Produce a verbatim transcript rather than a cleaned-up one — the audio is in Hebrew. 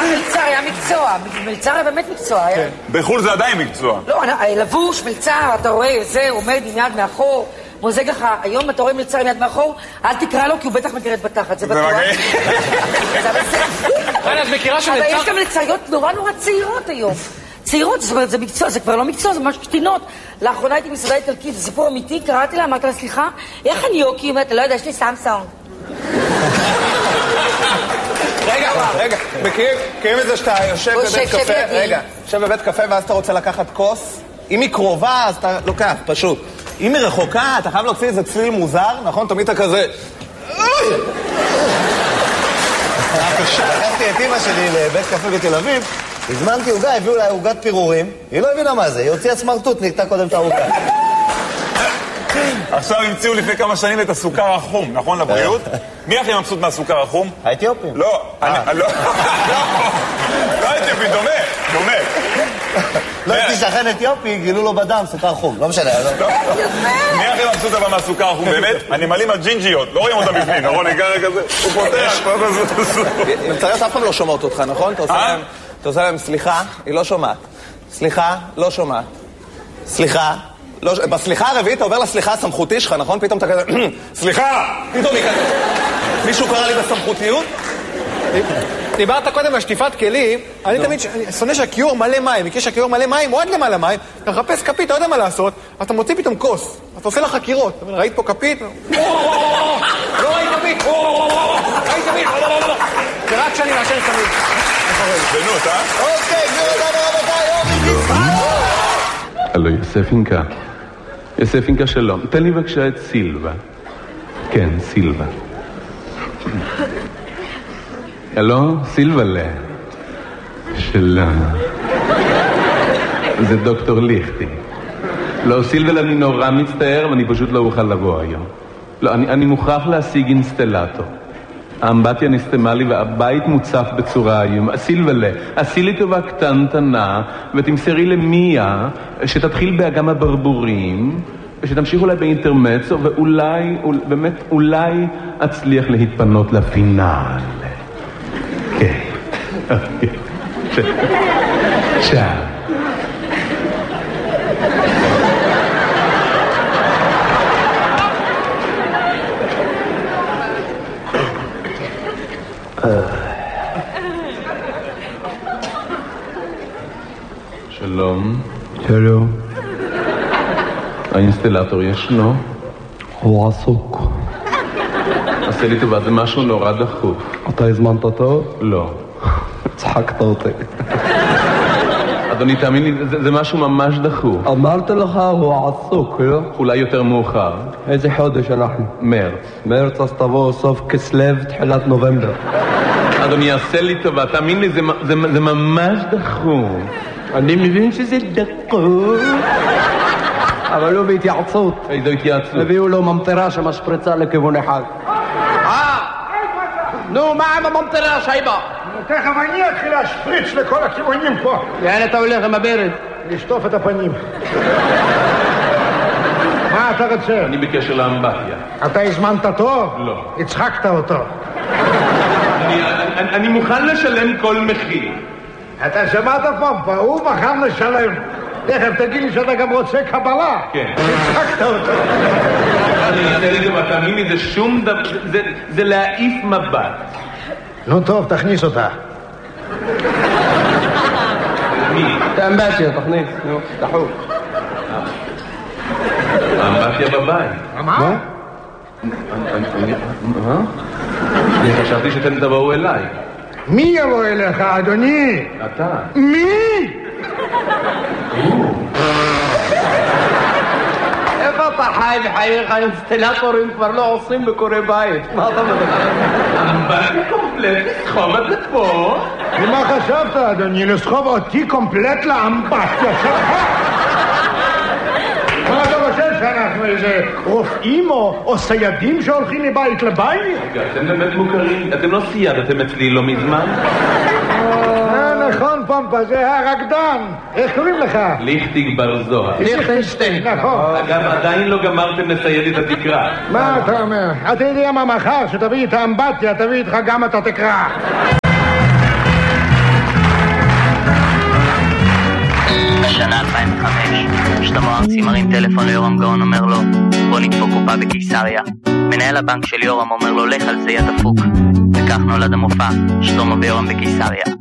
פעם מלצר היה מקצוע, מלצר היה באמת מקצוע. בחול זה עדיין מקצוע. לא, לבוש, מלצר, אתה רואה, זה עומד עם יד מאחור, מוזג לך, היום אתה רואה מלצר עם יד מאחור, אל תקרא לו כי הוא בטח מגרד בתחת, זה בטוח. רנה, את מכירה שמלצר... אבל יש גם מלצריות נורא נורא צעירות היום. צעירות, זאת אומרת, זה מקצוע, זה כבר לא מקצוע, זה ממש קטינות. לאחרונה הייתי מסעדה איטלקית, זה סיפור אמיתי, קראתי לה, אמרתי לה, סליחה, איך אני יוקי? אומרת, לא יודע, יש לי סמסונג. רגע, רגע, מכירים את זה שאתה יושב בבית קפה, רגע, יושב בבית קפה ואז אתה רוצה לקחת כוס, אם היא קרובה אז אתה לוקח, פשוט. אם היא רחוקה, אתה חייב להוציא איזה צליל מוזר, נכון? תמיד אתה כזה... לקחתי את אמא שלי לבית קפה בתל אביב, הזמנתי עוגה, הביאו לה עוגת פירורים, היא לא הבינה מה זה, היא הוציאה סמרטוט, נקטה קודם את העוגה. עכשיו המציאו לפני כמה שנים את הסוכר החום, נכון לבריאות? מי הכי מבסוט מהסוכר החום? האתיופים. לא, אני... לא, לא האתיופים, דומה, דומה. לא הייתי שכן אתיופי, גילו לו בדם, סוכר חום, לא משנה. מי הכי מבסוט אבל מהסוכר החום? באמת, הנמלים הג'ינג'יות, לא רואים אותם בפנים, נכון? נגע כזה, הוא פותח. מלצריות אף פעם לא שומעות אותך, נכון? אתה עושה להם סליחה, היא לא שומעת. סליחה, לא שומעת. סליחה. בסליחה הרביעית אתה עובר לסליחה הסמכותי שלך, נכון? פתאום אתה כזה, סליחה! פתאום היא כזה. מישהו קרא לי בסמכותיות? דיברת קודם על שטיפת כלים, אני תמיד שונא שהכיור מלא מים, מכיר שהכיור מלא מים, או עד למעלה מים, אתה מחפש כפית, אתה יודע מה לעשות, אתה מוציא פתאום כוס, אתה עושה לה חקירות, אתה אומר, ראית פה כפית? לא ראית כפית! ראית כפית! זה רק שאני מאשר תמיד. בנות, אה? אוקיי, גבירות רבותיי, הלו, יוסף אינקה. יוסף אינקה שלום. תן לי בבקשה את סילבה. כן, סילבה. הלו, סילבלה. שלום. זה דוקטור ליכטי. לא, סילבלה, אני נורא מצטער, ואני פשוט לא אוכל לבוא היום. לא, אני, אני מוכרח להשיג אינסטלטור. האמבטיה נסתמה לי והבית מוצף בצורה איום. סילבלה, עשי לי טובה קטנטנה ותמסרי למיה שתתחיל באגם הברבורים ושתמשיך אולי באינטרמצו ואולי, באמת אולי אצליח להתפנות לפינאל. כן. עכשיו. שלום. שלום. האינסטלטור ישנו? הוא עסוק. עשה לי טובה, זה משהו נורא דחוף. אתה הזמנת אותו? לא. צחקת אותי. אדוני, תאמין לי, זה, זה משהו ממש דחוף. אמרתי לך, הוא עסוק, לא? אולי יותר מאוחר. איזה חודש אנחנו? מרץ. מרץ, אז תבוא סוף כסלו, תחילת נובמבר. אדוני, עשה לי טובה, תאמין לי, זה, זה, זה ממש דחוף. אני מבין שזה דחוף. אבל לא בהתייעצות. איזו התייעצות? הביאו לו ממטרה שמשפריצה לכיוון אחד. אה! נו, מה עם הממטרה, שייבה? תכף אני אתחיל להשפריץ לכל הכיוונים פה. לאן אתה הולך עם הברד? לשטוף את הפנים. מה אתה רוצה? אני בקשר לאמבטיה. אתה הזמנת אותו? לא. הצחקת אותו. אני, אני, אני מוכן לשלם כל מחיר. אתה שמעת פעם, הוא בחר לשלם. תכף תגיד לי שאתה גם רוצה קבלה. כן. הצחקת אותו. אני אעשה לי גם, תאמין לי, זה שום דבר, זה, זה להעיף מבט. נו טוב, תכניס אותה. מי? את האמבטיה, תכניס. נו, דחוף. האמבטיה בבית. מה? מה? אני חשבתי שאתם תבואו אליי. מי יבוא אליך, אדוני? אתה. מי? איפה אתה חי בחייך? אינסטלטורים כבר לא עושים בקורי בית. מה אתה מדבר? אמבטיה קומפלט, לסחוב את זה פה. ומה חשבת, אדוני? לסחוב אותי קומפלט לאמבטיה שלך? מה אתה חושב שאנחנו איזה רופאים או סיידים שהולכים מבית לבית? רגע, אתם באמת מוכרים, אתם לא סיידתם אצלי לא מזמן? נכון, פמפה, זה הרקדן. איך קוראים לך? ליכטיג בר זוהר. ליכטנשטיין, נכון. אגב, עדיין לא גמרתם לסייד את התקרה. מה אתה אומר? אתה יודע מה מחר, שתביא את האמבטיה, תביא איתך גם את התקרה. שלמה ארצי מרים טלפון ליורם גאון, אומר לו בוא נדפוק קופה בקיסריה. מנהל הבנק של יורם אומר לו לך על זה יא דפוק. וכך נולד המופע שלמה ויורם בקיסריה.